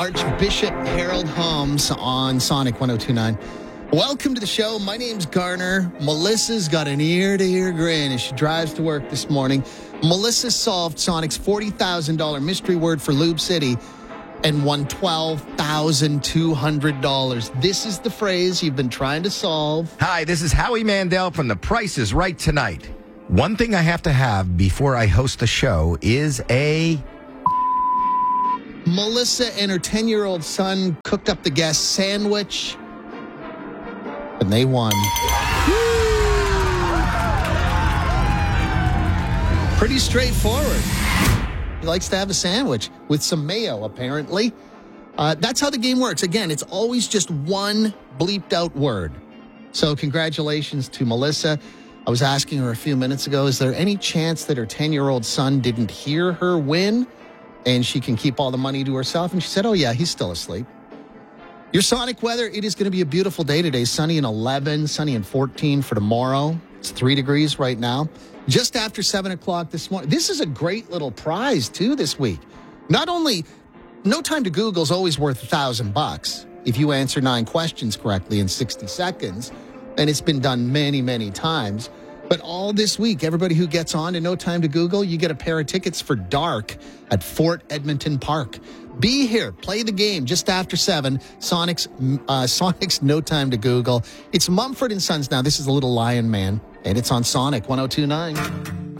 Archbishop Harold Holmes on Sonic 102.9. Welcome to the show. My name's Garner. Melissa's got an ear-to-ear grin as she drives to work this morning. Melissa solved Sonic's $40,000 mystery word for Lube City and won $12,200. This is the phrase you've been trying to solve. Hi, this is Howie Mandel from The Price is Right Tonight. One thing I have to have before I host the show is a... Melissa and her 10-year-old son cooked up the guest sandwich, and they won. Pretty straightforward. He likes to have a sandwich with some mayo, apparently. That's how the game works. Again, it's always just one bleeped out word. So congratulations to Melissa. I was asking her a few minutes ago, is there any chance that her 10-year-old son didn't hear her win and she can keep all the money to herself? And she said, oh, yeah, he's still asleep. Your Sonic weather, it is going to be a beautiful day today. Sunny and 11, sunny and 14 for tomorrow. It's 3 degrees right now. Just after 7 o'clock this morning. This is a great little prize, too, this week. Not only, No Time to Google is always worth $1,000 if you answer 9 questions correctly in 60 seconds. And it's been done many, many times. But all this week, everybody who gets on to No Time to Google, you get a pair of tickets for Dark at Fort Edmonton Park. Be here. Play the game just after 7. Sonic's No Time to Google. It's Mumford & Sons now. This is a Little Lion Man, and it's on Sonic 102.9.